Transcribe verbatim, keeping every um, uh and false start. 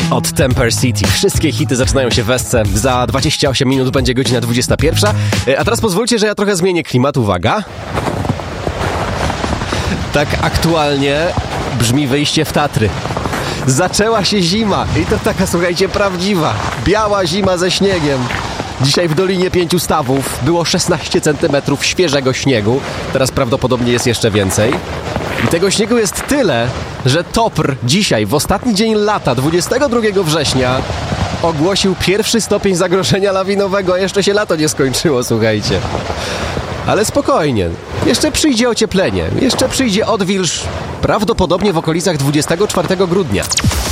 od Temper City. Wszystkie hity zaczynają się w Esce. Za dwadzieścia osiem minut będzie godzina dwudziesta pierwsza. A teraz pozwólcie, że ja trochę zmienię klimat. Uwaga. Tak aktualnie brzmi wyjście w Tatry. Zaczęła się zima i to taka, słuchajcie, prawdziwa. Biała zima ze śniegiem. Dzisiaj w Dolinie Pięciu Stawów było szesnaście centymetrów świeżego śniegu. Teraz prawdopodobnie jest jeszcze więcej. I tego śniegu jest tyle, że Topr dzisiaj, w ostatni dzień lata, dwudziestego drugiego września, ogłosił pierwszy stopień zagrożenia lawinowego, a jeszcze się lato nie skończyło, słuchajcie. Ale spokojnie, jeszcze przyjdzie ocieplenie, jeszcze przyjdzie odwilż, prawdopodobnie w okolicach dwudziestego czwartego grudnia.